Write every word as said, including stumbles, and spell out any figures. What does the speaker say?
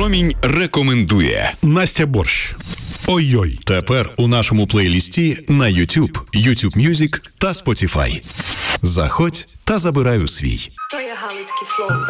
Промінь рекомендує. Настя Борщ. Ой-ой. Тепер у нашому плейлісті на YouTube, YouTube Music та Spotify. Заходь та забирай у свій. То є галицький флоу.